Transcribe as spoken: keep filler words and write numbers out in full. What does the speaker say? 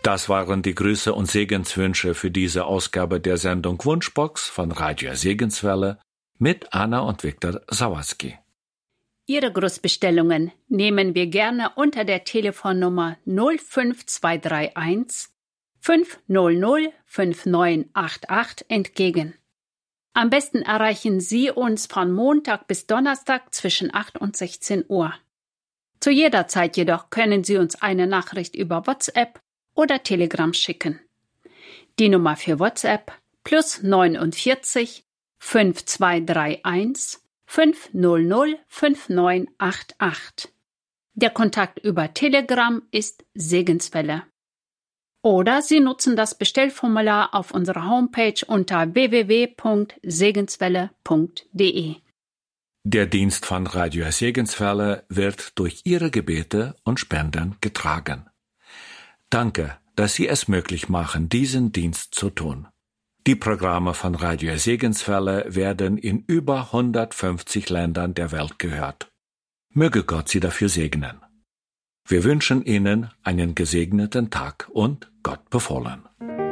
Das waren die Grüße und Segenswünsche für diese Ausgabe der Sendung Wunschbox von Radio Segenswelle mit Anna und Viktor Sawatzki. Ihre Grußbestellungen nehmen wir gerne unter der Telefonnummer null fünf zwei drei eins fünf null null fünf neun acht acht entgegen. Am besten erreichen Sie uns von Montag bis Donnerstag zwischen acht und sechzehn Uhr. Zu jeder Zeit jedoch können Sie uns eine Nachricht über WhatsApp oder Telegram schicken. Die Nummer für WhatsApp plus neunundvierzig fünf zwei drei eins fünf null null fünf neun acht acht. Der Kontakt über Telegram ist Segenswelle. Oder Sie nutzen das Bestellformular auf unserer Homepage unter w w w punkt segenswelle punkt d e. Der Dienst von Radio Segenswelle wird durch Ihre Gebete und Spenden getragen. Danke, dass Sie es möglich machen, diesen Dienst zu tun. Die Programme von Radio Segenswelle werden in über hundertfünfzig Ländern der Welt gehört. Möge Gott Sie dafür segnen. Wir wünschen Ihnen einen gesegneten Tag und Gott befohlen.